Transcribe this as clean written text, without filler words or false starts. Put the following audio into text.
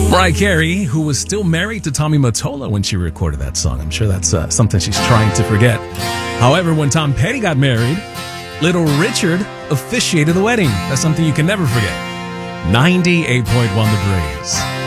Mariah Carey, who was still married to Tommy Mottola when she recorded that song. I'm sure that's something she's trying to forget. However, when Tom Petty got married, Little Richard officiated the wedding. That's something you can never forget. 98.1 The Breeze.